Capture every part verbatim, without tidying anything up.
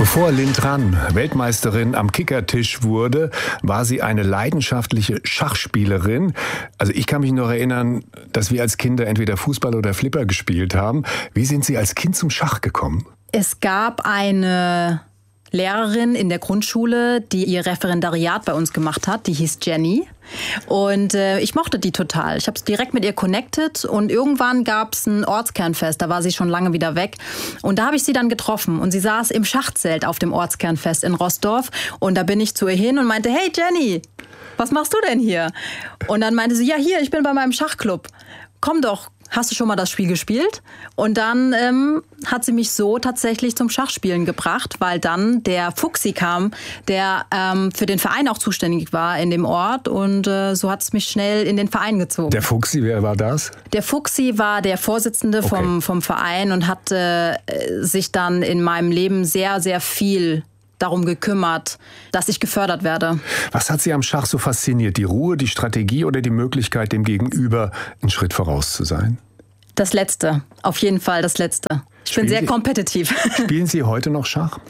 Bevor Lin Tran Weltmeisterin am Kickertisch wurde, war sie eine leidenschaftliche Schachspielerin. Also ich kann mich noch erinnern, dass wir als Kinder entweder Fußball oder Flipper gespielt haben. Wie sind Sie als Kind zum Schach gekommen? Es gab eine Lehrerin in der Grundschule, die ihr Referendariat bei uns gemacht hat. Die hieß Jenny. Und äh, ich mochte die total. Ich habe es direkt mit ihr connected und irgendwann gab es ein Ortskernfest. Da war sie schon lange wieder weg. Und da habe ich sie dann getroffen. Und sie saß im Schachzelt auf dem Ortskernfest in Roßdorf. Und da bin ich zu ihr hin und meinte, hey Jenny, was machst du denn hier? Und dann meinte sie, ja hier, ich bin bei meinem Schachclub. Komm doch. Hast du schon mal das Spiel gespielt? Und dann ähm, hat sie mich so tatsächlich zum Schachspielen gebracht, weil dann der Fuchsi kam, der ähm, für den Verein auch zuständig war in dem Ort. Und äh, so hat es mich schnell in den Verein gezogen. Der Fuchsi, wer war das? Der Fuchsi war der Vorsitzende okay. vom, vom Verein und hat äh, sich dann in meinem Leben sehr, sehr viel darum gekümmert, dass ich gefördert werde. Was hat Sie am Schach so fasziniert? Die Ruhe, die Strategie oder die Möglichkeit, dem Gegenüber einen Schritt voraus zu sein? Das Letzte, auf jeden Fall das Letzte. Ich Spielen bin sehr Sie, kompetitiv. Spielen Sie heute noch Schach?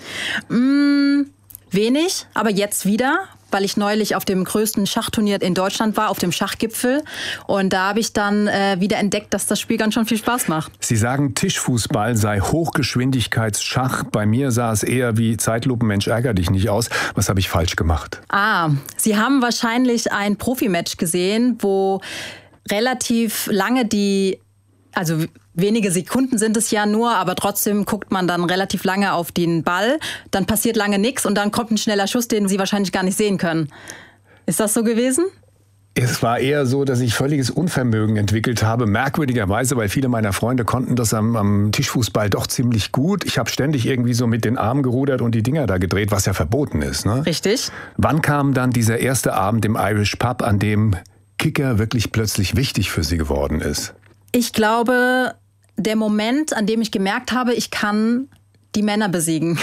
mm, wenig, aber jetzt wieder, weil ich neulich auf dem größten Schachturnier in Deutschland war, auf dem Schachgipfel. Und da habe ich dann äh, wieder entdeckt, dass das Spiel ganz schön viel Spaß macht. Sie sagen, Tischfußball sei Hochgeschwindigkeitsschach. Bei mir sah es eher wie Zeitlupenmensch, ärger dich nicht aus. Was habe ich falsch gemacht? Ah, Sie haben wahrscheinlich ein Profimatch gesehen, wo relativ lange die... Also wenige Sekunden sind es ja nur, aber trotzdem guckt man dann relativ lange auf den Ball. Dann passiert lange nichts und dann kommt ein schneller Schuss, den Sie wahrscheinlich gar nicht sehen können. Ist das so gewesen? Es war eher so, dass ich völliges Unvermögen entwickelt habe. Merkwürdigerweise, weil viele meiner Freunde konnten das am, am Tischfußball doch ziemlich gut. Ich habe ständig irgendwie so mit den Armen gerudert und die Dinger da gedreht, was ja verboten ist. Ne? Richtig. Wann kam dann dieser erste Abend im Irish Pub, an dem Kicker wirklich plötzlich wichtig für Sie geworden ist? Ich glaube, der Moment, an dem ich gemerkt habe, ich kann die Männer besiegen.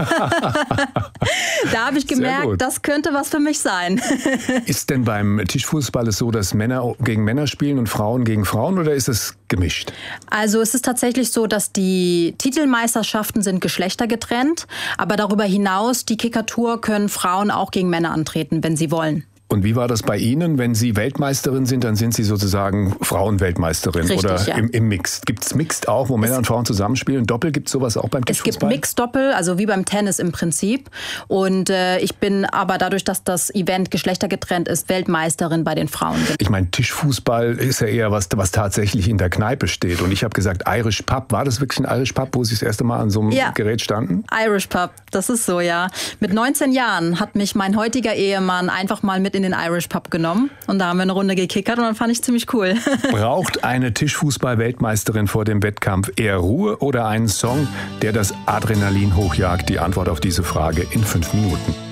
Da habe ich gemerkt, das könnte was für mich sein. Ist denn beim Tischfußball es so, dass Männer gegen Männer spielen und Frauen gegen Frauen oder ist es gemischt? Also es ist tatsächlich so, dass die Titelmeisterschaften sind geschlechtergetrennt, aber darüber hinaus, die Kicker-Tour, können Frauen auch gegen Männer antreten, wenn sie wollen. Und wie war das bei Ihnen? Wenn Sie Weltmeisterin sind, dann sind Sie sozusagen Frauenweltmeisterin. Richtig, oder ja. im, im Mixed. Gibt es Mixed auch, wo Männer es, und Frauen zusammenspielen? Doppel, gibt es sowas auch beim Tischfußball? Es gibt Mixed-Doppel, also wie beim Tennis im Prinzip. Und äh, ich bin aber dadurch, dass das Event geschlechtergetrennt ist, Weltmeisterin bei den Frauen. Ich meine, Tischfußball ist ja eher was, was tatsächlich in der Kneipe steht. Und ich habe gesagt, Irish Pub. War das wirklich ein Irish Pub, wo Sie das erste Mal an so einem ja. Gerät standen? Irish Pub, das ist so, ja. Mit neunzehn Jahren hat mich mein heutiger Ehemann einfach mal mit in den Irish Pub genommen. Und da haben wir eine Runde gekickert und dann fand ich ziemlich cool. Braucht eine Tischfußball-Weltmeisterin vor dem Wettkampf eher Ruhe oder einen Song, der das Adrenalin hochjagt? Die Antwort auf diese Frage in fünf Minuten.